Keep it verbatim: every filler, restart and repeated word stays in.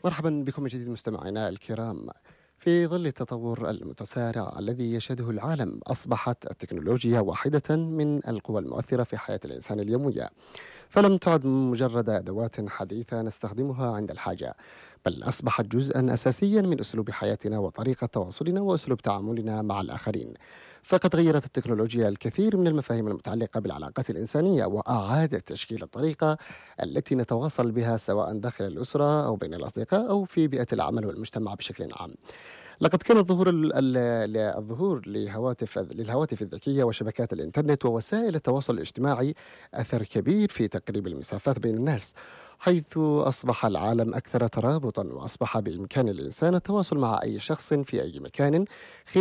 مرحبا بكم من جديد مستمعينا الكرام. في ظل التطور المتسارع الذي يشهده العالم، أصبحت التكنولوجيا واحدة من القوى المؤثرة في حياة الإنسان اليومية، فلم تعد مجرد أدوات حديثة نستخدمها عند الحاجة، بل أصبحت جزءا أساسيا من أسلوب حياتنا وطريقة تواصلنا وأسلوب تعاملنا مع الآخرين. فقد غيرت التكنولوجيا الكثير من المفاهيم المتعلقة بالعلاقات الإنسانية، وأعادت تشكيل الطريقة التي نتواصل بها، سواء داخل الأسرة أو بين الأصدقاء أو في بيئة العمل والمجتمع بشكل عام. لقد كان الظهور ال ال ل الظهور لهواتف للهواتف الذكية وشبكات الإنترنت ووسائل التواصل الاجتماعي أثر كبير في تقريب المسافات بين الناس، حيث أصبح العالم أكثر ترابطًا، وأصبح بإمكان الإنسان التواصل مع أي شخص في أي مكان